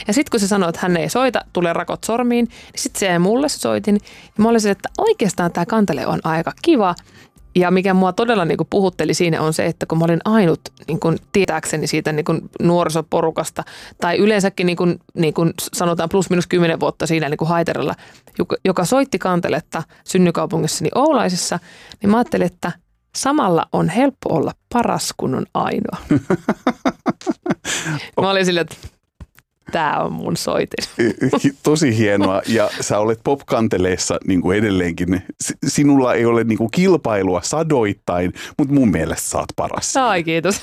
Ja sitten kun se sanoi, että hän ei soita, tulee rakot sormiin, niin sitten se jäi mulle se soitin. Ja mä olisin, että oikeastaan tämä kantele on aika kiva. Ja mikä mua todella niin kuin puhutteli siinä on se, että kun mä olin ainut niin kuin tietääkseni siitä niin kuin nuorisoporukasta tai yleensäkin niin kuin sanotaan plus minus 10 vuotta siinä niin kuin Haiteralla, joka soitti kanteletta synnykaupungissani Oulaisissa, niin mä ajattelin, että samalla on helppo olla paras, kun on ainoa. Mä olin silleen, että tämä on mun soitin. Tosi hienoa. Ja sä olet popkanteleissa niin kuin edelleenkin. Sinulla ei ole niin kuin kilpailua sadoittain, mutta mun mielestä sä oot paras. Ai, kiitos.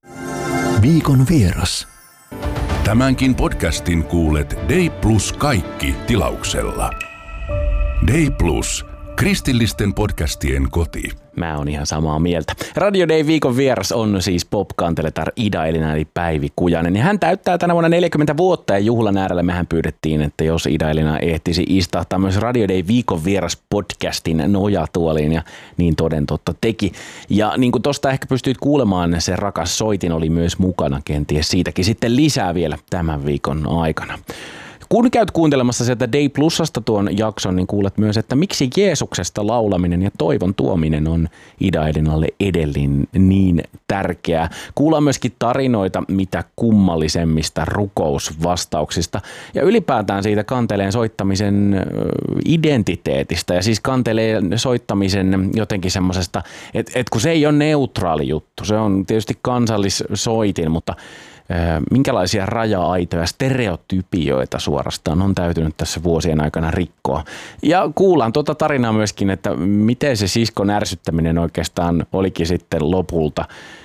Viikon vieras. Tämänkin podcastin kuulet Day Plus kaikki -tilauksella. Day Plus, kristillisten podcastien koti. Mä oon ihan samaa mieltä. Radio Day viikon vieras on siis popkanteletar Ida-Elina eli Päivi Kujanen. Ja hän täyttää tänä vuonna 40 vuotta ja juhlan äärellä mehän pyydettiin, että jos Ida-Elina ehtisi istahtaa myös Radio Day viikon vieras podcastin nojatuoliin ja niin toden totta teki. Ja niin kuin tosta ehkä pystyit kuulemaan, se rakas soitin oli myös mukana, kenties siitäkin sitten lisää vielä tämän viikon aikana. Kun käyt kuuntelemassa sieltä Day Plusasta tuon jakson, niin kuulet myös, että miksi Jeesuksesta laulaminen ja toivon tuominen on Ida-Elinalle edelleen niin tärkeää. Kuullaan myöskin tarinoita mitä kummallisemmista rukousvastauksista ja ylipäätään siitä kanteleen soittamisen identiteetistä ja siis kanteleen soittamisen jotenkin semmoisesta, että kun se ei ole neutraali juttu, se on tietysti kansallissoitin, mutta minkälaisia raja-aitoja, stereotypioita suorastaan on täytynyt tässä vuosien aikana rikkoa. Ja kuullaan tuota tarinaa myöskin, että miten se siskon ärsyttäminen oikeastaan olikin sitten lopulta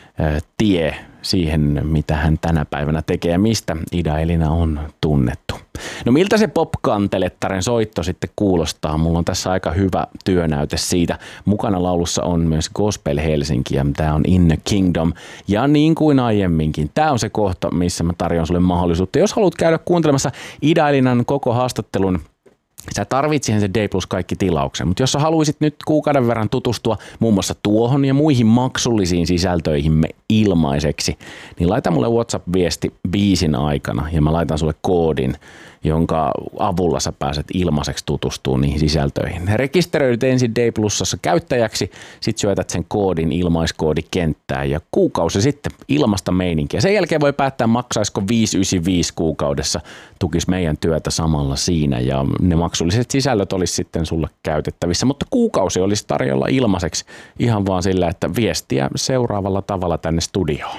tie siihen, mitä hän tänä päivänä tekee ja mistä Ida-Elina on tunnettu. No miltä se popkantelettaren soitto sitten kuulostaa? Mulla on tässä aika hyvä työnäyte siitä. Mukana laulussa on myös Gospel Helsinki ja tämä on In the Kingdom. Ja niin kuin aiemminkin, tämä on se kohta, missä mä tarjoan sulle mahdollisuutta. Jos haluat käydä kuuntelemassa Ida-Elinan koko haastattelun, sä tarvitsit se Day Plus kaikki -tilauksen, mutta jos sä haluaisit nyt kuukauden verran tutustua muun muassa tuohon ja muihin maksullisiin sisältöihimme ilmaiseksi, niin laita mulle WhatsApp-viesti biisin aikana ja mä laitan sulle koodin, jonka avulla sä pääset ilmaiseksi tutustumaan niihin sisältöihin. Rekisteröidyt ensin Day Plusassa käyttäjäksi, sit syötät sen koodin ilmaiskoodikenttään ja kuukausi sitten ilmasta meininkiä. Sen jälkeen voi päättää maksaisiko 5,95 kuukaudessa, tukisi meidän työtä samalla siinä ja ne maksulliset sisällöt olisi sitten sulle käytettävissä, mutta kuukausi olisi tarjolla ilmaiseksi ihan vaan sillä, että viestiä seuraavalla tavalla tänne studioon.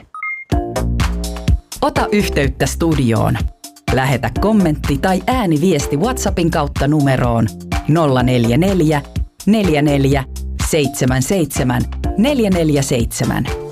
Ota yhteyttä studioon. Lähetä kommentti tai ääniviesti WhatsAppin kautta numeroon 044 44 77 447.